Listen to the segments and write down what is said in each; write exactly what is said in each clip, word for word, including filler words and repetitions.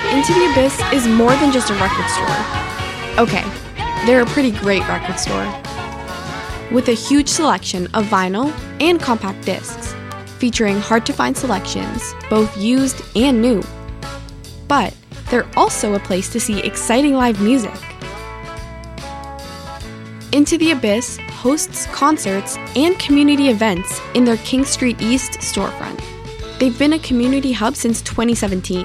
Into the Abyss is more than just a record store. Okay, they're a pretty great record store, with a huge selection of vinyl and compact discs, featuring hard-to-find selections, both used and new. But they're also a place to see exciting live music. Into the Abyss hosts concerts and community events in their King Street East storefront. They've been a community hub since twenty seventeen.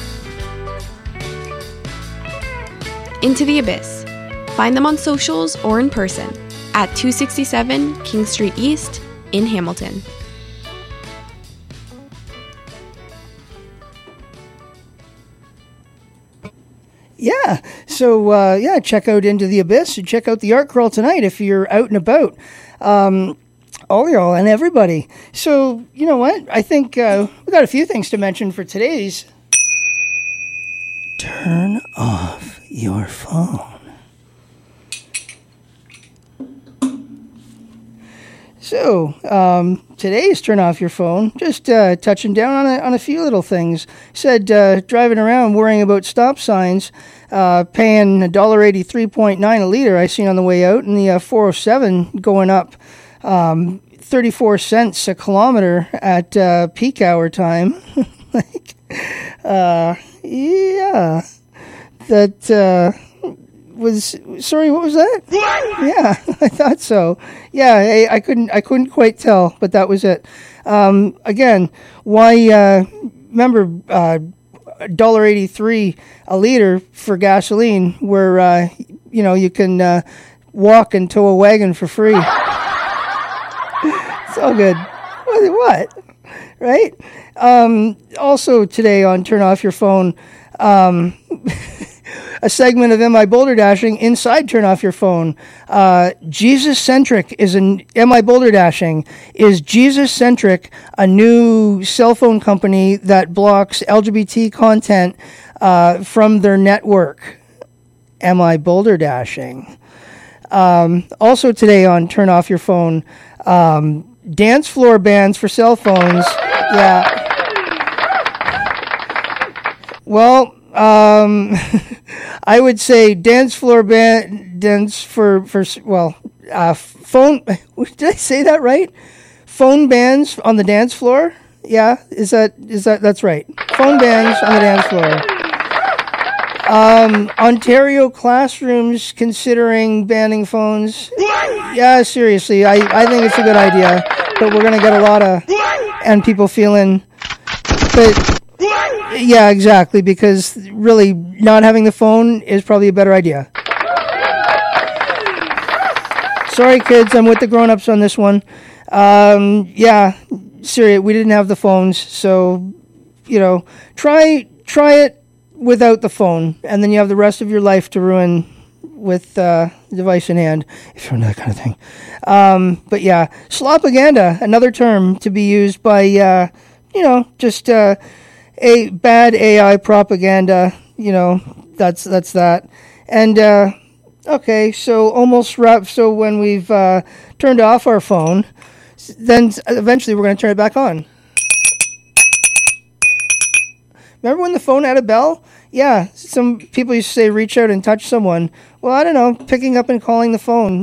Into the Abyss. Find them on socials or in person at two sixty-seven King Street East in Hamilton. Yeah, so uh, yeah, check out Into the Abyss and check out the art crawl tonight if you're out and about. Um, all y'all and everybody. So, you know what? I think uh, we got a few things to mention for today's. Turn off your phone. So, um, today's turn off your phone, just uh, touching down on a, on a few little things. Said uh, driving around worrying about stop signs, uh, paying one dollar eighty-three point nine a liter I seen on the way out, and the uh, four oh seven going up um, thirty-four cents a kilometer at uh, peak hour time. like, uh, yeah, that... Uh, was sorry what was that? Yeah, I thought so. Yeah, I, I couldn't I couldn't quite tell, but that was it. Um, again, why uh, remember uh, one dollar eighty-three a liter for gasoline, where uh, you know you can uh, walk and tow a wagon for free. It's all good. What? What? Right? Um, also today on Turn Off Your Phone. Um, A segment of M I Boulder Dashing inside Turn Off Your Phone. Uh, Jesus Centric is an M I Boulder Dashing is Jesus Centric, a new cell phone company that blocks L G B T content uh, from their network. M I Boulder Dashing. Um, also today on Turn Off Your Phone, um, dance floor bans for cell phones. Yeah. Well. Um, I would say dance floor band, dance for, for well, uh, phone, did I say that right? Phone bands on the dance floor? Yeah, is that, is that, that's right. Phone bands on the dance floor. Um, Ontario classrooms considering banning phones. Yeah, seriously, I, I think it's a good idea, but we're going to get a lot of, and people feeling, but, yeah, exactly, because really not having the phone is probably a better idea. Sorry, kids, I'm with the grown-ups on this one. Um, yeah, seriously, we didn't have the phones, so, you know, try try it without the phone, and then you have the rest of your life to ruin with uh, the device in hand, if you're into that kind of thing. Um, but yeah, slopaganda, another term to be used by, uh, you know, just... Uh, A bad A I propaganda, you know, that's that's that. And, uh, okay, so almost wrap. So when we've uh, turned off our phone, then eventually we're going to turn it back on. Remember when the phone had a bell? Yeah, some people used to say reach out and touch someone. Well, I don't know, picking up and calling the phone.